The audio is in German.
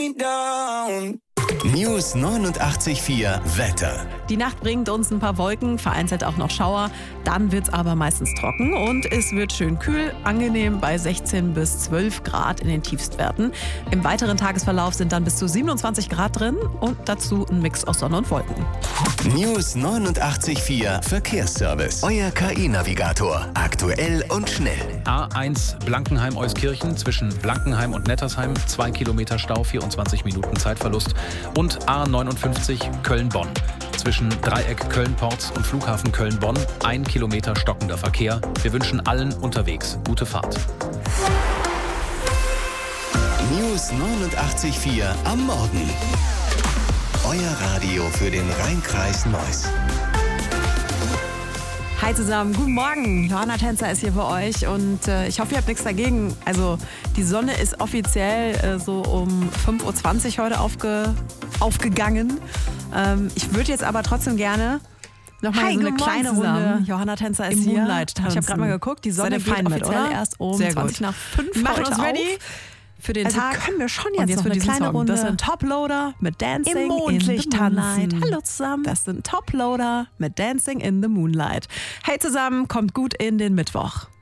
me down. News 89.4 Wetter. Die Nacht bringt uns ein paar Wolken, vereinzelt auch noch Schauer. Dann wird es aber meistens trocken und es wird schön kühl, angenehm bei 16 bis 12 Grad in den Tiefstwerten. Im weiteren Tagesverlauf sind dann bis zu 27 Grad drin und dazu ein Mix aus Sonne und Wolken. News 89.4 Verkehrsservice. Euer KI-Navigator. Aktuell und schnell. A1 Blankenheim-Euskirchen zwischen Blankenheim und Nettersheim. 2 Kilometer Stau, 24 Minuten Zeitverlust. Und A59 Köln-Bonn. Zwischen Dreieck Köln-Porz und Flughafen Köln-Bonn 1 Kilometer stockender Verkehr. Wir wünschen allen unterwegs gute Fahrt. News 89.4 am Morgen. Euer Radio für den Rhein-Kreis Neuss. Hi zusammen, guten Morgen. Johanna Tänzer ist hier für euch und ich hoffe, ihr habt nichts dagegen. Also die Sonne ist offiziell so um 5.20 Uhr heute aufgegangen. Ich würde jetzt aber trotzdem gerne nochmal so eine kleine Runde. Johanna Tänzer ist hier. Moonlight tanzen. Ich habe gerade mal geguckt, die Sonne geht offiziell erst um 20 nach 5 Wir machen heute uns ready auf. Für den Also Tag können wir schon und jetzt noch für eine diesen kleine Song. Runde. Das sind Toploader mit Dancing Im Mondlicht in the Moonlight. tanzen. Hallo zusammen. Das sind Toploader mit Dancing in the Moonlight. Hey zusammen, kommt gut in den Mittwoch.